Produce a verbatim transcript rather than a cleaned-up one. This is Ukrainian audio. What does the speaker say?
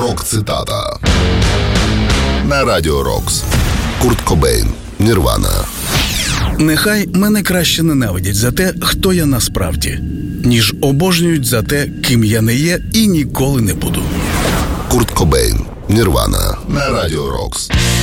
Рок-цитата на Радіо Рокс. Курт Кобейн, Нірвана. Нехай мене краще ненавидять за те, хто я насправді, ніж обожнюють за те, ким я не є і ніколи не буду. Курт Кобейн, Нірвана на Радіо Рокс.